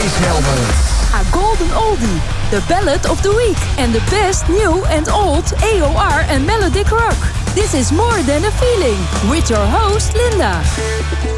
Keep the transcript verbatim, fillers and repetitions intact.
Chris Helmer. A golden oldie, the ballad of the week, and the best new and old A O R and melodic rock. This is More Than a Feeling, with your host Linda.